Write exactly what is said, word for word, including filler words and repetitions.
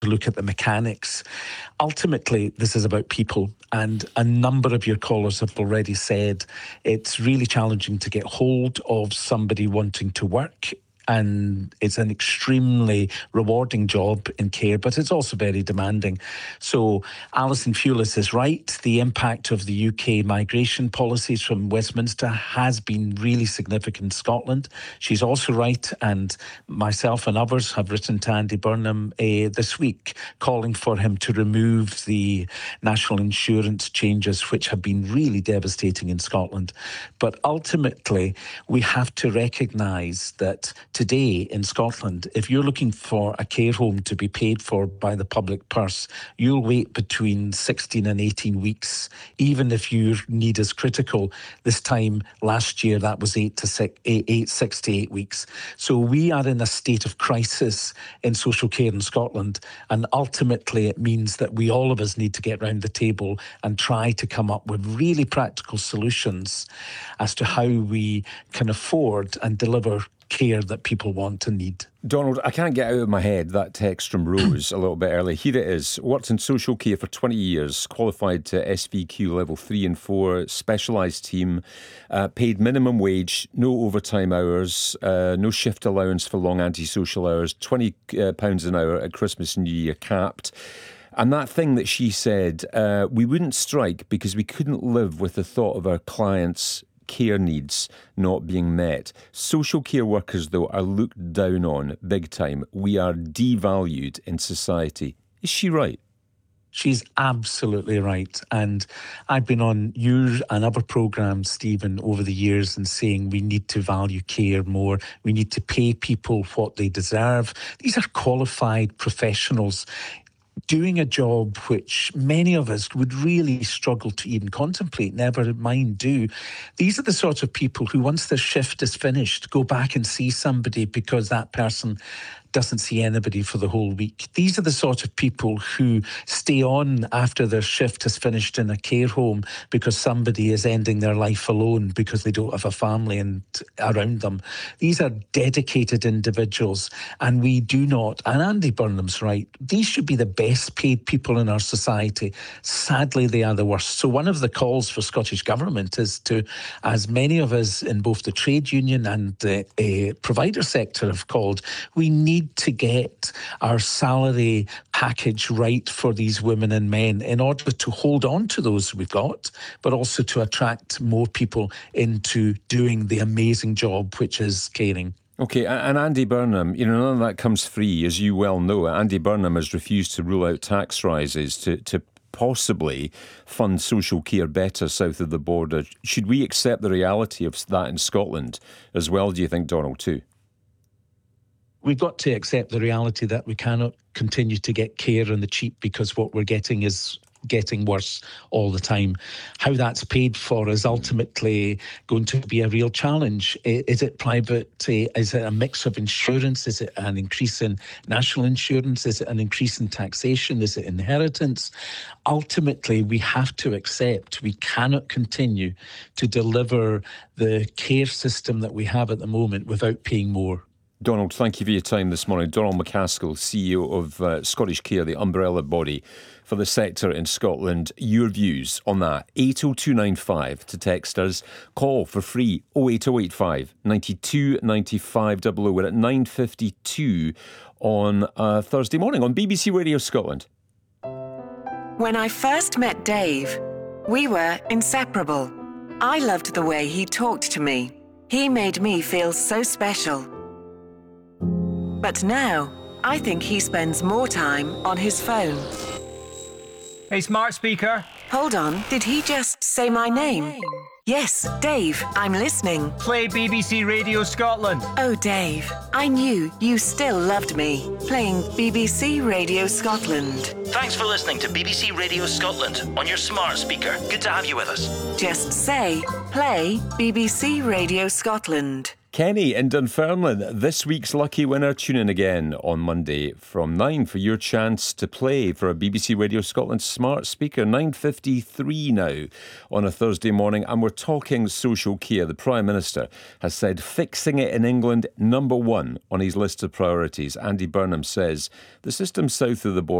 look at the mechanics. Ultimately, this is about people, and a number of your callers have already said it's really challenging to get hold of somebody wanting to work. And it's an extremely rewarding job in care, but it's also very demanding. So Alison Fulis is right. The impact of the U K migration policies from Westminster has been really significant in Scotland. She's also right, and myself and others have written to Andy Burnham uh, this week calling for him to remove the national insurance changes, which have been really devastating in Scotland. But ultimately, we have to recognise that today in Scotland, if you're looking for a care home to be paid for by the public purse, you'll wait between sixteen and eighteen weeks, even if your need is critical. This time last year, that was eight to six, eight, eight, six to eight weeks. So we are in a state of crisis in social care in Scotland, and ultimately it means that we, all of us, need to get round the table and try to come up with really practical solutions as to how we can afford and deliver care that people want and need. Donald, I can't get out of my head that text from Rose a little bit early. Here it is. Worked in social care for twenty years, qualified to S V Q level three and four, specialised team, uh, paid minimum wage, no overtime hours, uh, no shift allowance for long antisocial hours, twenty pounds an hour at Christmas and New Year capped. And that thing that she said, uh, we wouldn't strike because we couldn't live with the thought of our clients' care needs not being met. Social care workers, though, are looked down on big time. We are devalued in society. Is she right? She's absolutely right. And I've been on your and other programmes, Stephen, over the years and saying we need to value care more. We need to pay people what they deserve. These are qualified professionals doing a job which many of us would really struggle to even contemplate, never mind do. These are the sort of people who, once their shift is finished, go back and see somebody because that person doesn't see anybody for the whole week. These are the sort of people who stay on after their shift has finished in a care home because somebody is ending their life alone because they don't have a family and around them. These are dedicated individuals, and we do not, and Andy Burnham's right, these should be the best paid people in our society. Sadly, they are the worst. So one of the calls for Scottish Government is to, as many of us in both the trade union and the uh, provider sector have called, we need to get our salary package right for these women and men in order to hold on to those we've got, but also to attract more people into doing the amazing job which is caring. OK, and Andy Burnham, you know, none of that comes free, as you well know. Andy Burnham has refused to rule out tax rises to, to possibly fund social care better south of the border. Should we accept the reality of that in Scotland as well, do you think, Donald, too? We've got to accept the reality that we cannot continue to get care on the cheap because what we're getting is getting worse all the time. How that's paid for is ultimately going to be a real challenge. Is it private? Is it a mix of insurance? Is it an increase in national insurance? Is it an increase in taxation? Is it inheritance? Ultimately, we have to accept we cannot continue to deliver the care system that we have at the moment without paying more. Donald, thank you for your time this morning. Donald McCaskill, C E O of uh, Scottish Care, the umbrella body for the sector in Scotland. Your views on that? eight oh two nine five to text us. Call for free oh eight oh eight five, nine two nine five double oh. We're at nine fifty-two on uh, Thursday morning on B B C Radio Scotland. When I first met Dave, we were inseparable. I loved the way he talked to me. He made me feel so special. But now, I think he spends more time on his phone. Hey, smart speaker. Hold on, did he just say my name? Yes, Dave, I'm listening. Play B B C Radio Scotland. Oh, Dave, I knew you still loved me. Playing B B C Radio Scotland. Thanks for listening to B B C Radio Scotland on your smart speaker. Good to have you with us. Just say, play B B C Radio Scotland. Kenny in Dunfermline, this week's lucky winner. Tune in again on Monday from nine for your chance to play for a B B C Radio Scotland smart speaker. nine fifty-three now on a Thursday morning, and we're talking social care. The Prime Minister has said fixing it in England, number one on his list of priorities. Andy Burnham says the system south of the border